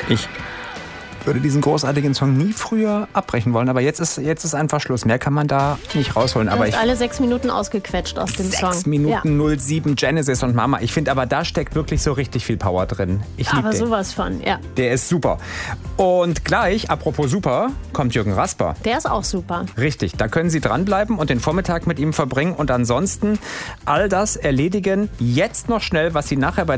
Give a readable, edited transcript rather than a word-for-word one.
Ich würde diesen großartigen Song nie früher abbrechen wollen, aber jetzt ist einfach Schluss. Mehr kann man da nicht rausholen. Du hast alle 6 Minuten ausgequetscht aus dem Song. 6 Minuten 07 Genesis und Mama. Ich finde aber, da steckt wirklich so richtig viel Power drin. Ich liebe den. Aber sowas von, ja. Der ist super. Und gleich, apropos super, kommt Jürgen Rasper. Der ist auch super. Richtig, da können Sie dranbleiben und den Vormittag mit ihm verbringen und ansonsten all das erledigen. Jetzt noch schnell, was Sie nachher bei